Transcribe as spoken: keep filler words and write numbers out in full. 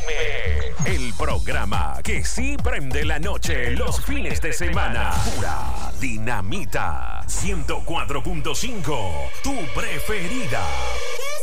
M. El programa que sí prende la noche los fines de semana. Pura Dinamita ciento cuatro punto cinco, tu preferida.